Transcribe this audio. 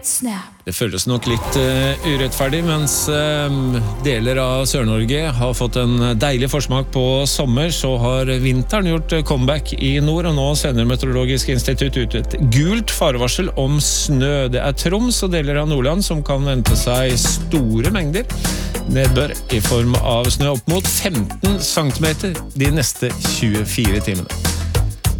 snap. Det føles nok litt urettferdig, mens deler av Sør-Norge har fått en deilig forsmak på sommer, så har vinteren gjort comeback i nord, og nå sender Meteorologisk institutt ut et gult farevarsel om snø. Det Troms og deler av Nordland som kan vente seg store mengder nedbør i form av snø opp mot 15 centimeter de neste 24 timene.